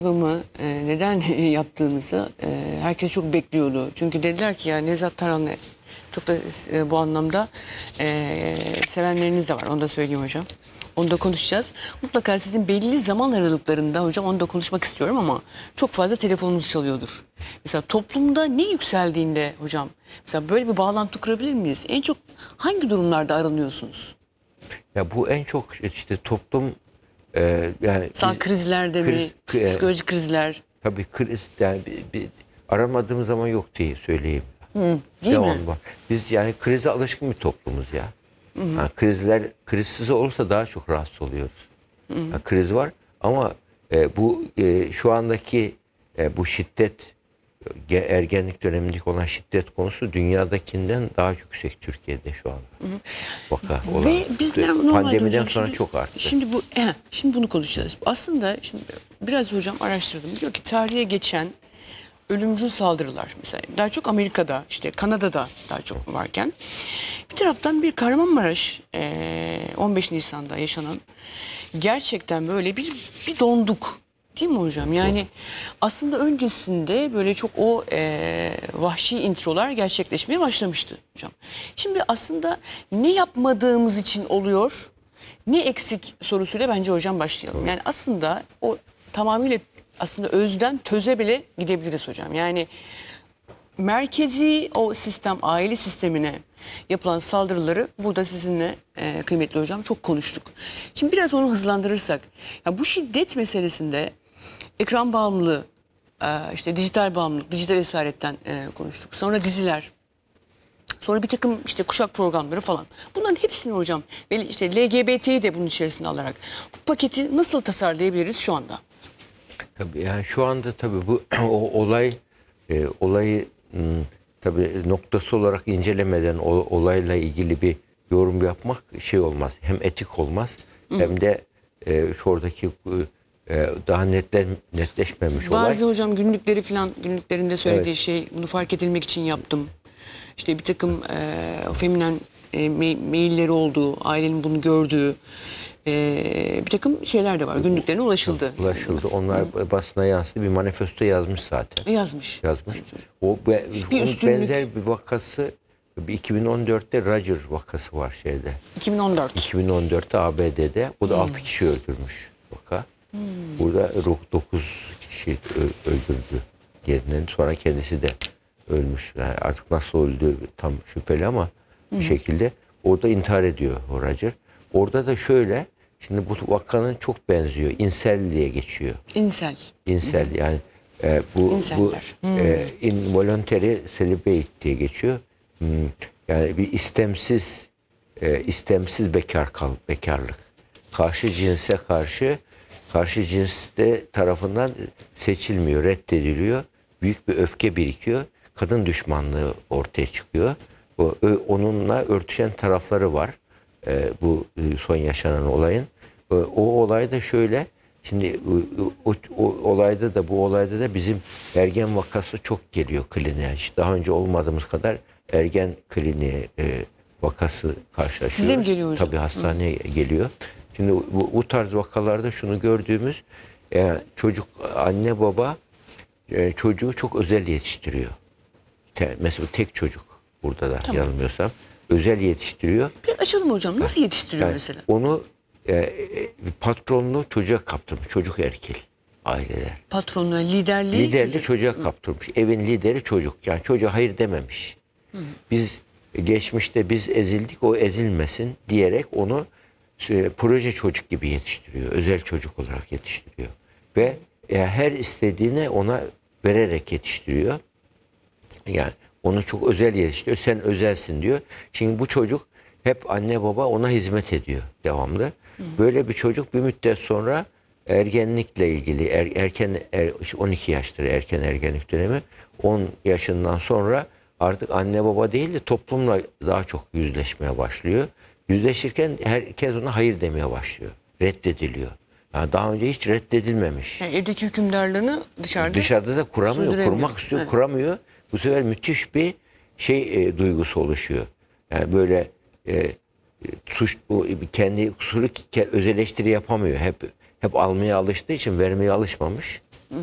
Neden yaptığımızı herkes çok bekliyordu. Çünkü dediler ki ya Nevzat Tarhan'ı çok da bu anlamda sevenleriniz de var. Onu da söyleyeyim hocam. Onu da konuşacağız. Mutlaka sizin belli zaman aralıklarında hocam onu da konuşmak istiyorum ama çok fazla telefonunuz çalıyordur. Mesela toplumda ne yükseldiğinde hocam mesela böyle bir bağlantı kurabilir miyiz? En çok hangi durumlarda aranıyorsunuz? Ya bu en çok işte toplum yani Sağ krizlerde mi? Psikolojik krizler? tabii kriz yani bir aramadığım zaman yok diye söyleyeyim. Değil mi? Var. Biz yani krize alışkın bir toplumuz ya. Yani krizsiz olursa daha çok rahatsız oluyoruz. Yani kriz var ama bu şu andaki bu şiddet ergenlik dönemindeki olan şiddet konusu dünyadakinden daha yüksek Türkiye'de şu anda. Vaka olan. Ve biz normalde pandemiden hocam, sonra şimdi, çok arttı. Şimdi bunu konuşacağız. Aslında şimdi biraz hocam araştırdım. Diyor ki tarihe geçen ölümcül saldırılar mesela daha çok Amerika'da işte Kanada'da daha çok varken bir taraftan bir Kahramanmaraş 15 Nisan'da yaşanan gerçekten böyle bir donduk. Değil mi hocam? Yani aslında öncesinde böyle çok o vahşi introlar gerçekleşmeye başlamıştı hocam. Şimdi aslında ne yapmadığımız için oluyor, ne eksik sorusuyla bence hocam başlayalım. Yani aslında o tamamıyla aslında özden töze bile gidebiliriz hocam. Yani merkezi o sistem, aile sistemine yapılan saldırıları burada sizinle kıymetli hocam çok konuştuk. Şimdi biraz onu hızlandırırsak, ya bu şiddet meselesinde ekran bağımlılığı, işte dijital bağımlılık, dijital esaretten konuştuk. Sonra diziler, sonra bir takım işte kuşak programları falan. Bunların hepsini hocam, ve işte LGBT'yi de bunun içerisine alarak bu paketi nasıl tasarlayabiliriz şu anda? Tabii yani şu anda tabii bu olayı tabii noktası olarak incelemeden olayla ilgili bir yorum yapmak şey olmaz. Hem etik olmaz hem de şuradaki daha netleşmemiş olay. Bazı hocam günlükleri falan günlüklerinde söylediği şey bunu fark edilmek için yaptım. İşte bir takım feminen mailleri olduğu, ailenin bunu gördüğü bir takım şeyler de var. Günlüklerine ulaşıldı. Ulaşıldı. Onlar basına yansıdı. Bir manifesto yazmış zaten. Yazmış. O üstünlük. benzer bir vakası bir 2014'te Roger vakası var şeyde. 2014. 2014'te ABD'de. O da 6 kişi öldürmüş vaka. Burada 9 kişi öldürdü. Diğerinden sonra kendisi de ölmüş. Yani artık nasıl öldü tam şüpheli ama bir şekilde orada intihar ediyor o Roger. Orada da şöyle, şimdi bu vakanın çok benziyor. İnsel diye geçiyor. İnsel yani bu involuntary celibate diye geçiyor. Yani bir istemsiz bekarlık. Karşı cinste tarafından seçilmiyor, reddediliyor. Büyük bir öfke birikiyor. Kadın düşmanlığı ortaya çıkıyor. Onunla örtüşen tarafları var. Bu son yaşanan olayın. O olay da şöyle. Şimdi bu olayda da bizim ergen vakası çok geliyor kliniğe. Hiç daha önce olmadığımız kadar ergen kliniğe vakası karşılaşıyoruz. Size mi geliyor hocam? Tabii hastaneye geliyor. Şimdi bu tarz vakalarda şunu gördüğümüz çocuk, anne baba çocuğu çok özel yetiştiriyor. Mesela tek çocuk burada da yanılmıyorsam özel yetiştiriyor. Bir açalım hocam. Nasıl yetiştiriyor mesela? Onu patronluğu çocuğa kaptırmış. Çocuk erkil aileler. Patronluğu, liderliği çocuğa kaptırmış. Evin lideri çocuk. Yani çocuğa hayır dememiş. Biz geçmişte biz ezildik, o ezilmesin diyerek onu proje çocuk gibi yetiştiriyor. Özel çocuk olarak yetiştiriyor. Ve her istediğine ona vererek yetiştiriyor. Yani onu çok özel yetiştiriyor. Sen özelsin diyor. Şimdi bu çocuk hep anne baba ona hizmet ediyor devamlı. Böyle bir çocuk bir müddet sonra ergenlikle ilgili erken 12 yaştır erken ergenlik dönemi. 10 yaşından sonra artık anne baba değil de toplumla daha çok yüzleşmeye başlıyor. Yüzleşirken herkes ona hayır demeye başlıyor. Reddediliyor. Yani daha önce hiç reddedilmemiş. Yani evdeki hükümdarlığını Dışarıda da kuramıyor. Kurmak istiyor, kuramıyor. Bu sefer müthiş bir duygusu oluşuyor. Yani böyle kendi kusuru öz eleştiri yapamıyor. Hep almaya alıştığı için vermeye alışmamış.